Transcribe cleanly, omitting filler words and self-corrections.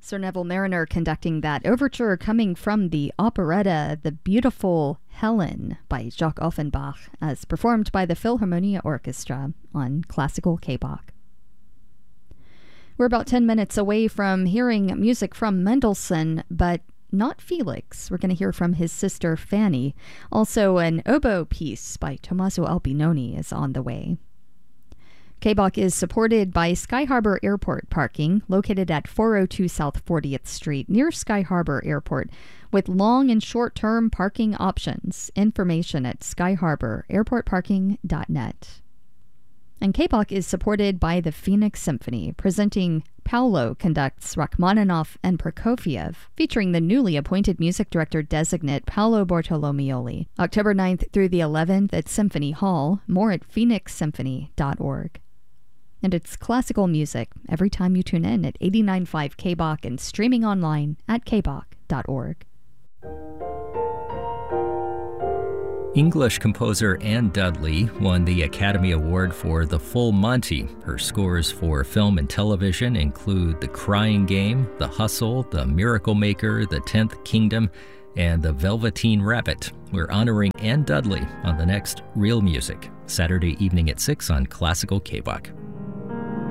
Sir Neville Marriner conducting that overture coming from the operetta The Beautiful Helen by Jacques Offenbach, as performed by the Philharmonia Orchestra on Classical K-Bach. We're about 10 minutes away from hearing music from Mendelssohn, but not Felix. We're going to hear from his sister Fanny. Also, an oboe piece by Tommaso Albinoni is on the way. K-Bach is supported by Sky Harbor Airport parking, located at 402 South 40th Street, near Sky Harbor Airport, with long and short-term parking options. Information at skyharbor.airportparking.net. And K-Bach is supported by the Phoenix Symphony, presenting Paolo conducts Rachmaninoff and Prokofiev, featuring the newly appointed music director designate Paolo Bortolomioli. October 9th through the 11th at Symphony Hall, more at phoenixsymphony.org. And it's classical music every time you tune in at 89.5 K-Bach and streaming online at kbach.org. English composer Anne Dudley won the Academy Award for The Full Monty. Her scores for film and television include The Crying Game, The Hustle, The Miracle Maker, The 10th Kingdom, and The Velveteen Rabbit. We're honoring Anne Dudley on the next Real Music, Saturday evening at 6 on Classical K-Bach.